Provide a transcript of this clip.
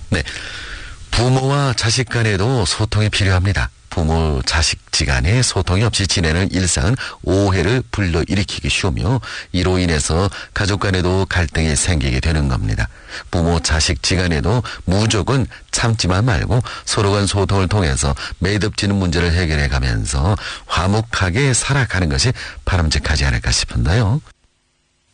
네. 부모와 자식 간에도 소통이 필요합니다. 부모, 자식지간에 소통이 없이 지내는 일상은 오해를 불러일으키기 쉬우며 이로 인해서 가족 간에도 갈등이 생기게 되는 겁니다. 부모, 자식지간에도 무조건 참지만 말고 서로 간 소통을 통해서 매듭지는 문제를 해결해 가면서 화목하게 살아가는 것이 바람직하지 않을까 싶은데요.